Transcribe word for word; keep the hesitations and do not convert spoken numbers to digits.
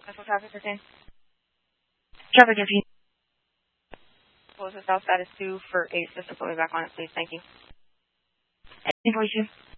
That's what traffic thirteen. Traffic thirteen. Close the south status two for eight system. Put me back on it, please. Thank you. eight forty-two.